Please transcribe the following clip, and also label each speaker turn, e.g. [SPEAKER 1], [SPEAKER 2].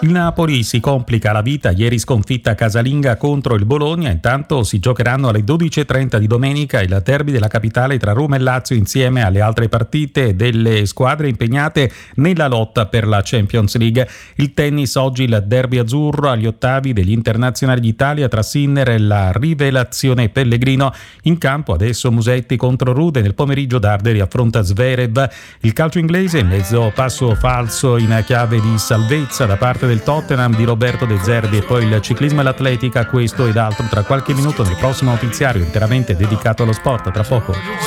[SPEAKER 1] Il Napoli si complica la vita, ieri sconfitta casalinga contro il Bologna, intanto si giocheranno alle 12:30 di domenica il derby della capitale tra Roma e Lazio insieme alle altre partite delle squadre impegnate nella lotta per la Champions League. Il tennis, oggi il derby azzurro agli ottavi degli internazionali d'Italia tra Sinner e la rivelazione Pellegrino. In campo adesso Musetti contro Rude, nel pomeriggio Darderi affronta Zverev. Il calcio inglese, mezzo passo falso in chiave di salvezza da parte del Tottenham di Roberto De Zerbi, e poi il ciclismo e l'atletica, questo ed altro tra qualche minuto nel prossimo notiziario interamente dedicato allo sport. Tra poco.